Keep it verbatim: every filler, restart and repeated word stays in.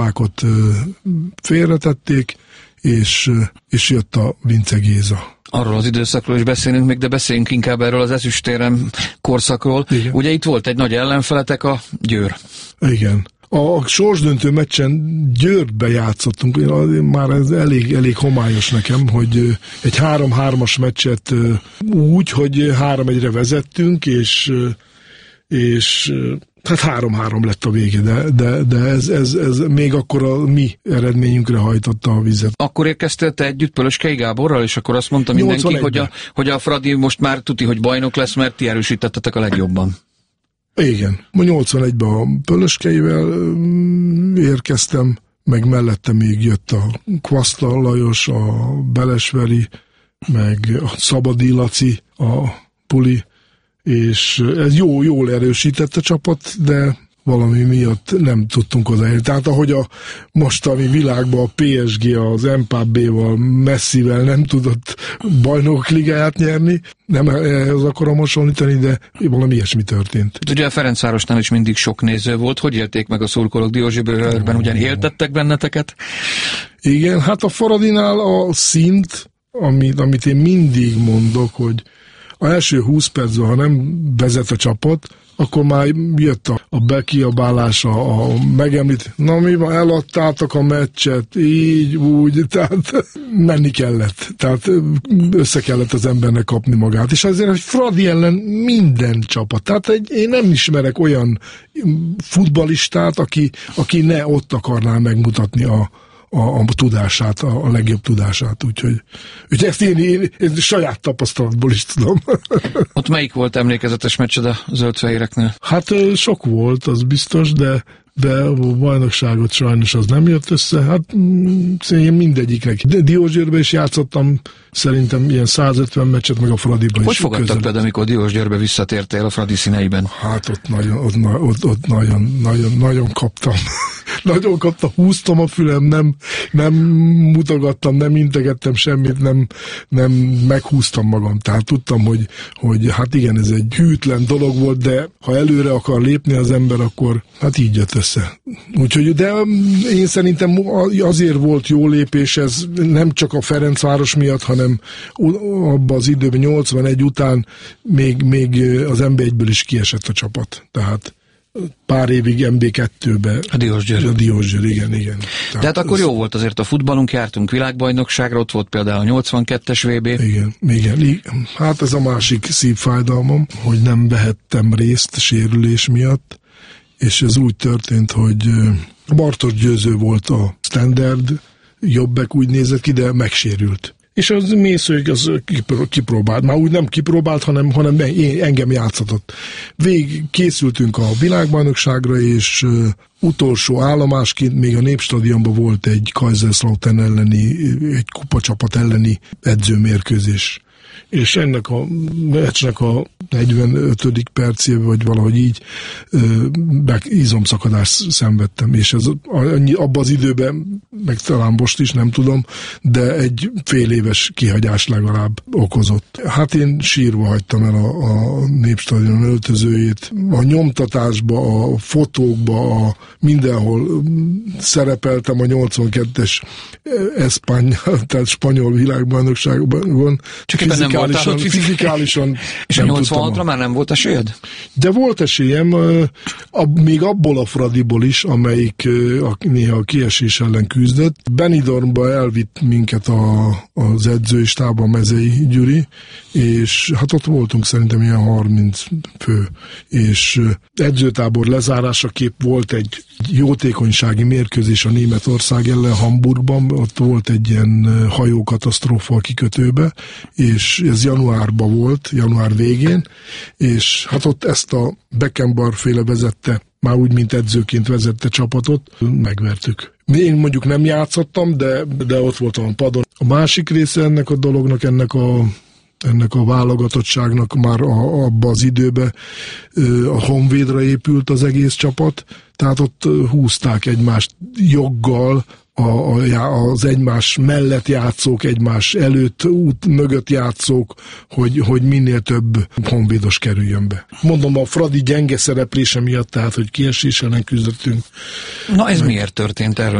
Ákot félretették, és, és jött a Vince Géza. Arról az időszakról is beszélünk még, de beszéljünk inkább erről az ezüstérem korszakról. Igen. Ugye itt volt egy nagy ellenfeletek, a Győr. Igen. A sorsdöntő meccsen Győrbe játszottunk, már ez elég, elég homályos nekem, hogy egy három-hármas meccset úgy, hogy három egyre vezettünk, és, és hát három-három lett a vége, de, de, de ez, ez, ez még akkor a mi eredményünkre hajtotta a vizet. Akkor érkeztél te együtt Pölöskei Gáborral, és akkor azt mondta mindenki, hogy a, hogy a Fradi most már tuti, hogy bajnok lesz, mert ti erősítettetek a legjobban. Igen. Ma nyolcvanegyben a Pölöskeivel érkeztem, meg mellette még jött a Kvaszta Lajos, a Belesveri, meg a Szabadi Laci, a Puli, és ez jó, jól erősített a csapat, de valami miatt nem tudtunk odaérni. Tehát ahogy a mostani világban a pé es gé az Mbappéval, Messivel nem tudott bajnokok ligáját nyerni, nem ehhez akarom hasonlítani, de valami ilyesmi történt. Ugye a Ferencvárosnál is mindig sok néző volt. Hogy élték meg a szurkolók Diósgyőrben? Ugyan éltettek benneteket? Igen, hát a Faradinál a szint, amit, amit én mindig mondok, hogy az első húsz percben, ha nem vezet a csapat, akkor már jött a, a bekiabálás, a, a megemlít, na mi van, eladtátok a meccset, így, úgy, tehát menni kellett, tehát össze kellett az embernek kapni magát, és azért, hogy Fradi ellen minden csapat, tehát egy, én nem ismerek olyan futballistát, aki, aki ne ott akarná megmutatni a A, a tudását, a, a legjobb tudását, úgyhogy, úgyhogy ezt én, én, én saját tapasztalatból is tudom. Ott melyik volt emlékezetes meccsed a zöldfehéreknél? Hát sok volt, az biztos, de de a bajnokságot sajnos az nem jött össze. Hát én mindegyiknek. Diósgyőrbe is játszottam, szerintem ilyen százötven meccset, meg a Fradiba is. Hogy fogadtak például, amikor Diósgyőrbe visszatértél a Fradi színeiben? Hát ott nagyon, ott, ott, ott nagyon, nagyon, nagyon kaptam. Nagyon kaptam, húztam a fülem, nem, nem mutogattam, nem integettem semmit, nem, nem meghúztam magam. Tehát tudtam, hogy, hogy hát igen, ez egy hűtlen dolog volt, de ha előre akar lépni az ember, akkor hát így jött össze. Úgyhogy, de én szerintem azért volt jó lépés, ez nem csak a Ferencváros miatt, hanem abban az időben nyolcvanegy után még, még az em bé egyből is kiesett a csapat. Tehát pár évig em bé kettőbe. A Diósgyőr. A Diósgyőr, igen, igen. Tehát De hát akkor ez... jó volt azért a futballunk, jártunk világbajnokságra, ott volt például a nyolcvankettes vé bé. Igen, igen. Hát ez a másik szívfájdalmam, hogy nem vehettem részt sérülés miatt, és ez úgy történt, hogy Bartos Győző volt a standard, jobbek úgy nézett ki, de megsérült. És az Mészőig az kipróbált. Már úgy nem kipróbált, hanem, hanem engem játszatott. Végig készültünk a világbajnokságra, és uh, utolsó állomásként még a Népstadionban volt egy Kaiserslautern elleni, egy kupacsapat elleni edzőmérkőzés. És ennek a meccsnek a negyvenötödik percében, vagy valahogy így izomszakadást szenvedtem, és ez abban az időben, meg talán most is, nem tudom, de egy fél éves kihagyás legalább okozott. Hát én sírva hagytam el a, a Népstadion öltözőjét. A nyomtatásba, a fotókba, a mindenhol szerepeltem a nyolcvankettes Espany, tehát spanyol világbajnokságban. Csak fizikálisan, fizikálisan és a nyolcvanhatra már nem volt esélyed? De volt esélyem, a, még abból a Fradiból is, amelyik a, néha a kiesés ellen küzdött. Benidormba elvitt minket a, az edzői stáb, a Mezei Gyuri, és hát ott voltunk szerintem ilyen harminc fő, és edzőtábor lezárásaképp volt egy jótékonysági mérkőzés a Németország ellen Hamburgban, ott volt egy ilyen hajókatasztrófa a kikötőbe, és ez januárban volt, január végén, és hát ott ezt a Beckenbauer féle vezette, már úgy, mint edzőként vezette csapatot, megvertük. Én mondjuk nem játszottam, de, de ott voltam a padon. A másik része ennek a dolognak, ennek a ennek a válogatottságnak már a, abba az időben a Honvédra épült az egész csapat, tehát ott húzták egymást joggal, A, a, az egymás mellett játszók, egymás előtt, út mögött játszók, hogy, hogy minél több honvédos kerüljön be. Mondom, a Fradi gyenge szereplése miatt, tehát, hogy kiesés ellen küzdöttünk. Na ez meg... miért történt? Erről